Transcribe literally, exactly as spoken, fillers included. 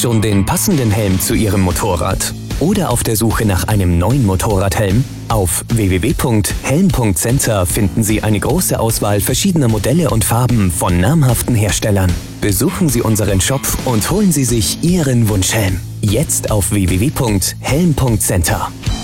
schon den passenden Helm zu Ihrem Motorrad? Oder auf der Suche nach einem neuen Motorradhelm? Auf w w w punkt helm punkt center finden Sie eine große Auswahl verschiedener Modelle und Farben von namhaften Herstellern. Besuchen Sie unseren Shop und holen Sie sich Ihren Wunschhelm. Jetzt auf w w w punkt helm punkt center.